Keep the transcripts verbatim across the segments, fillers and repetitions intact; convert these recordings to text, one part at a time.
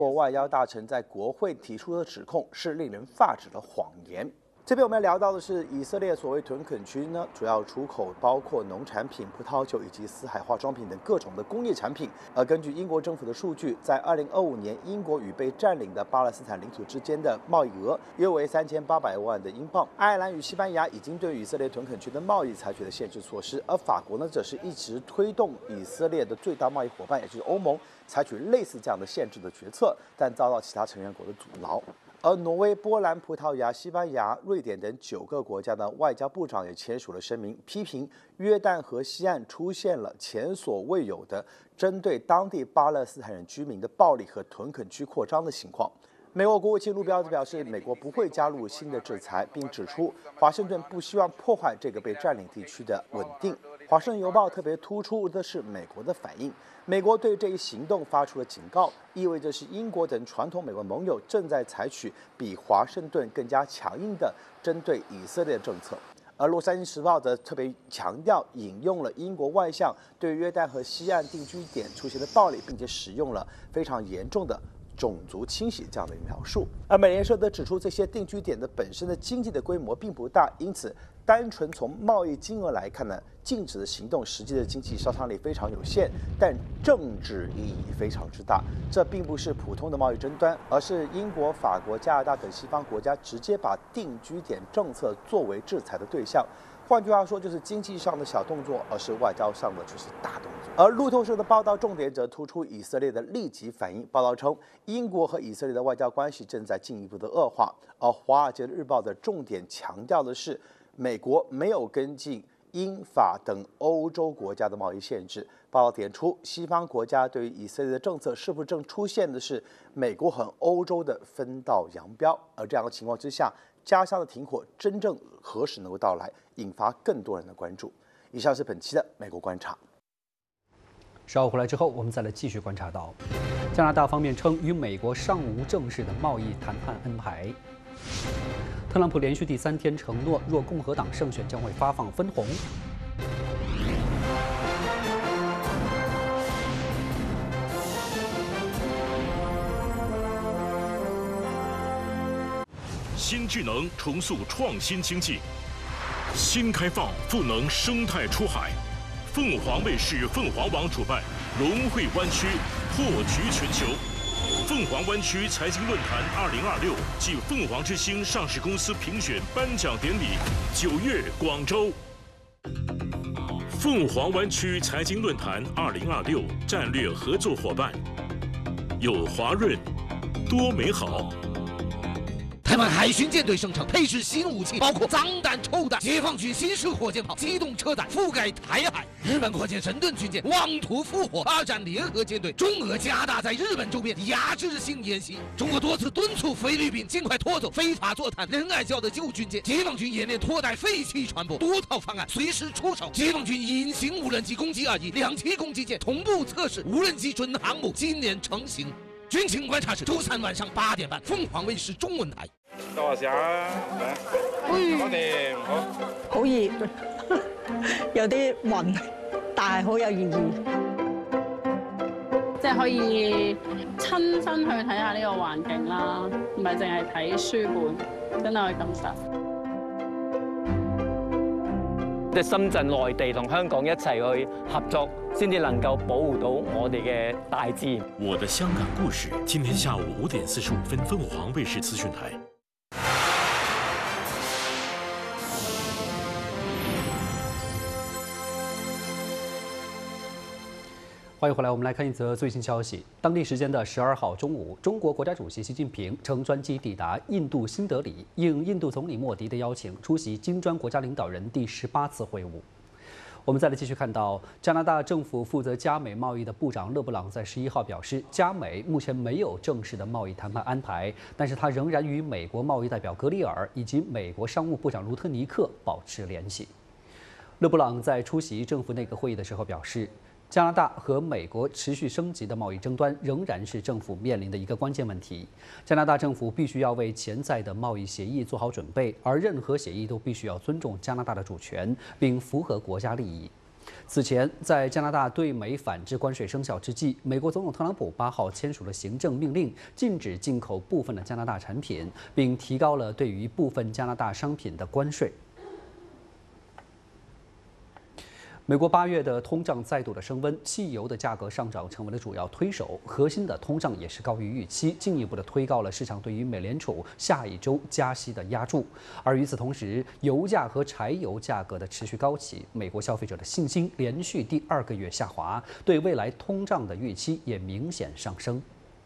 国外交大臣在国会提出的指控是令人发指的谎言。这边我们聊到的是以色列所谓屯垦区呢，主要出口包括农产品、葡萄酒以及死海化妆品等各种的工业产品。而根据英国政府的数据，在二零二五年，英国与被占领的巴勒斯坦领土之间的贸易额约为三千八百万的英镑。爱尔兰与西班牙已经对以色列屯垦区的贸易采取了限制措施，而法国呢，则是一直推动以色列的最大贸易伙伴，也就是欧盟，采取类似这样的限制的决策，但遭到其他成员国的阻挠。而挪威、波兰、葡萄牙、西班牙、瑞典等九个国家的外交部长也签署了声明，批评约旦河西岸出现了前所未有的针对当地巴勒斯坦人居民的暴力和屯垦区扩张的情况。美国国务卿卢比奥表示，美国不会加入新的制裁，并指出华盛顿不希望破坏这个被占领地区的稳定。华盛顿邮报特别突出的是美国的反应，美国对这一行动发出了警告，意味着是英国等传统美国盟友正在采取比华盛顿更加强硬的针对以色列的政策。而洛杉矶时报则特别强调，引用了英国外相对约旦河西岸定居点出现的暴力，并且使用了非常严重的种族清洗这样的描述。而美联社则指出，这些定居点的本身的经济的规模并不大，因此单纯从贸易金额来看呢，禁止的行动实际的经济杀伤力非常有限，但政治意义非常之大。这并不是普通的贸易争端，而是英国、法国、加拿大等西方国家直接把定居点政策作为制裁的对象。换句话说，就是经济上的小动作，而是外交上的就是大动作。而路透社的报道重点则突出以色列的立即反应。报道称，英国和以色列的外交关系正在进一步的恶化。而《华尔街日报》的重点强调的是，美国没有跟进英法等欧洲国家的贸易限制。报道点出，西方国家对于以色列的政策是否正出现的是美国和欧洲的分道扬镳？而这样的情况之下，加沙的停火真正何时能够到来，引发更多人的关注。以上是本期的美国观察。 稍后回来之后，我们再来继续观察到，加拿大方面称与美国尚无正式的贸易谈判安排。特朗普连续第三天承诺，若共和党胜选，将会发放分红。 新智能重塑创新经济，新开放赋能生态出海。凤凰卫视凤凰网主办龙汇湾区破局全球凤凰湾区财经论坛二零二六暨凤凰之星上市公司评选颁奖典礼，九月广州。凤凰湾区财经论坛二零二六战略合作伙伴有华润、多美好。 台湾海巡舰队声称配置新武器，包括脏弹、臭弹、解放军新式火箭炮、机动车弹，覆盖台海。日本扩建神盾军舰，妄图复活二战联合舰队。中俄加大在日本周边压制性演习。中国多次敦促菲律宾尽快拖走非法坐探仁爱礁的旧军舰。解放军演练拖带废弃船舶，多套方案随时出手。解放军隐形无人机攻击二级两栖攻击舰同步测试，无人机准航母今年成型。军情观察室周三晚上八点半，凤凰卫视中文台。 多下啊！我哋好好熱，有啲暈，但係好有意義。 即係可以親身去睇下呢個環境啦，唔係淨係睇書本，真係可以感受。 即係深圳、內地同香港一齊去合作，先至能夠保護到我哋嘅大自然。 我的香港故事，今天下午五點四十五分，鳳凰衛視資訊台。 欢迎回来，我们来看一则最新消息。当地时间的十二号中午，中国国家主席习近平乘专机抵达印度新德里，应印度总理莫迪的邀请，出席金砖国家领导人第十八次会晤。我们再来继续看到，加拿大政府负责加美贸易的部长勒布朗在十一号表示，加美目前没有正式的贸易谈判安排，但是他仍然与美国贸易代表格里尔以及美国商务部长卢特尼克保持联系。勒布朗在出席政府内阁会议的时候表示，加拿大和美国持续升级的贸易争端仍然是政府面临的一个关键问题。加拿大政府必须要为潜在的贸易协议做好准备，而任何协议都必须要尊重加拿大的主权，并符合国家利益。 此前，在加拿大对美反制关税生效之际，美国总统特朗普八号签署了行政命令，禁止进口部分的加拿大产品，并提高了对于部分加拿大商品的关税。美国八月的通胀再度的升温，汽油的价格上涨成为了主要推手，核心的通胀也是高于预期，进一步的推高了市场对于美联储下一周加息的压注。而与此同时，油价和柴油价格的持续高企，美国消费者的信心连续第二个月下滑，对未来通胀的预期也明显上升。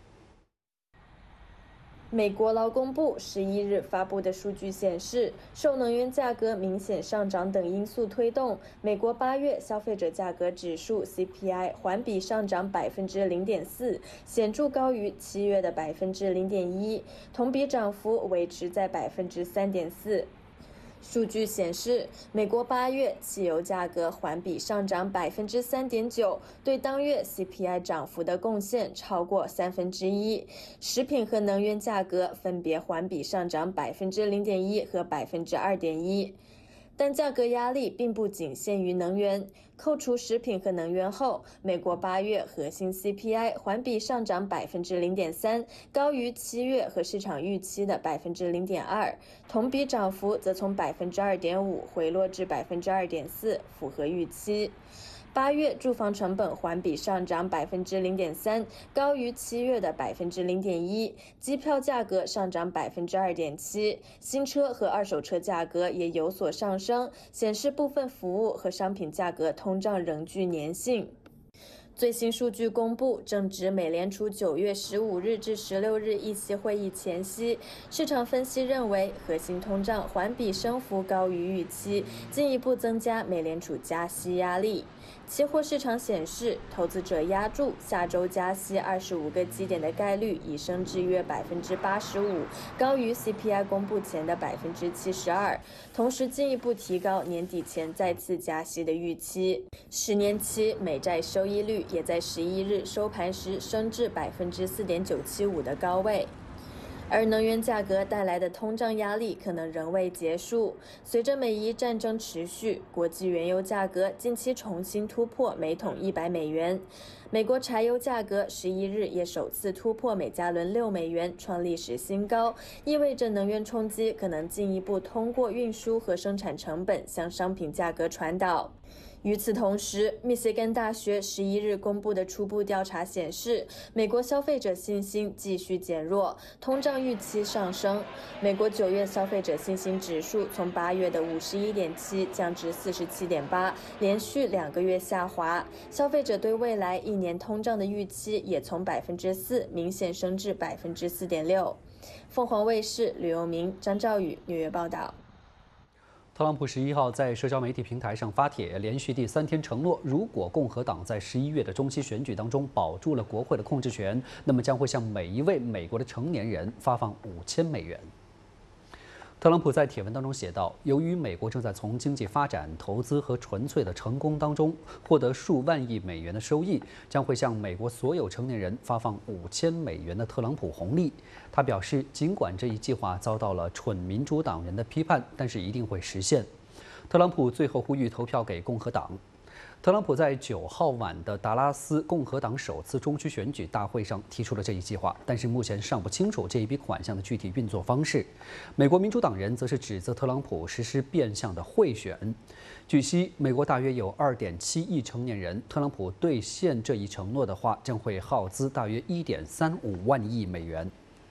美国劳工部十一日发布的数据显示，受能源价格明显上涨等因素推动，美国八月消费者价格指数 C P I 环比上涨百分之零点四，显著高于七月的百分之零点一，同比涨幅维持在百分之三点四。数据显示，美国八月汽油价格环比上涨百分之三点九，对当月 C P I 涨幅的贡献超过三分之一。食品和能源价格分别环比上涨百分之零点一和百分之二点一。但价格压力并不仅限于能源，扣除食品和能源后，美国八月核心 C P I 环比上涨百分之零点三，高于七月和市场预期的百分之零点二，同比涨幅则从百分之二点五回落至百分之二点四，符合预期。八月住房成本环比上涨百分之零点三，高于七月的百分之零点一。机票价格上涨百分之二点七，新车和二手车价格也有所上升，显示部分服务和商品价格通胀仍具粘性。最新数据公布，正值美联储九月十五日至十六日议息会议前夕，市场分析认为核心通胀环比升幅高于预期，进一步增加美联储加息压力。期货市场显示，投资者押注下周加息二十五个基点的概率已升至约百分之八十五，高于 C P I 公布前的百分之七十二，同时进一步提高年底前再次加息的预期。十年期美债收益率也在十一日收盘时升至百分之四点九七五的高位。而能源价格带来的通胀压力可能仍未结束。随着美伊战争持续，国际原油价格近期重新突破每桶一百美元。美国柴油价格十一日也首次突破每加仑六美元，创历史新高，意味着能源冲击可能进一步通过运输和生产成本向商品价格传导。与此同时，密歇根大学十一日公布的初步调查显示，美国消费者信心继续减弱，通胀预期上升。美国九月消费者信心指数从八月的五十一点七降至四十七点八，连续两个月下滑。消费者对未来一年通胀的预期也从百分之四明显升至百分之四点六。凤凰卫视吕佑明、张兆宇纽约报道。 特朗普十一号在社交媒体平台上发帖，连续第三天承诺，如果共和党在十一月的中期选举当中保住了国会的控制权，那么将会向每一位美国的成年人发放五千美元。特朗普在帖文当中写道：“由于美国正在从经济发展、投资和纯粹的成功当中获得数万亿美元的收益，将会向美国所有成年人发放五千美元的特朗普红利。”他表示，尽管这一计划遭到了蠢民主党人的批判，但是一定会实现。特朗普最后呼吁投票给共和党。特朗普在九号晚的达拉斯共和党首次中期选举大会上提出了这一计划，但是目前尚不清楚这一笔款项的具体运作方式。美国民主党人则是指责特朗普实施变相的贿选。据悉，美国大约有 二点七亿成年人，特朗普兑现这一承诺的话，将会耗资大约 一点三五万亿美元。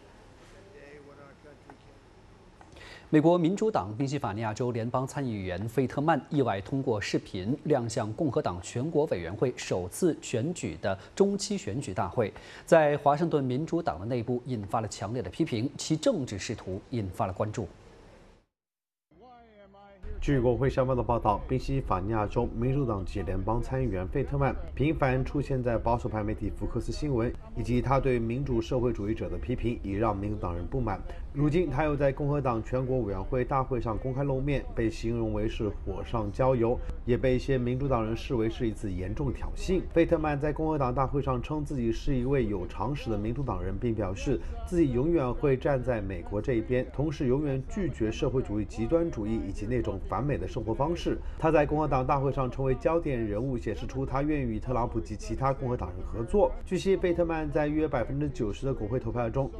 美国民主党宾夕法尼亚州联邦参议员费特曼意外通过视频亮相共和党全国委员会首次选举的中期选举大会，在华盛顿民主党的内部引发了强烈的批评，其政治仕途引发了关注。 据国会相关的报道，宾夕法尼亚州民主党籍联邦参议员费特曼频繁出现在保守派媒体福克斯新闻，以及他对民主社会主义者的批评，已让民主党人不满。如今，他又在共和党全国委员会大会上公开露面，被形容为是火上浇油，也被一些民主党人视为是一次严重挑衅。费特曼在共和党大会上称自己是一位有常识的民主党人，并表示自己永远会站在美国这一边，同时永远拒绝社会主义极端主义以及那种反反美的生活方式。他在共和党大会上成为焦点人物，显示出他愿意与特朗普及其他共和党人合作。据悉，费特曼在约百分之九十的国会投票中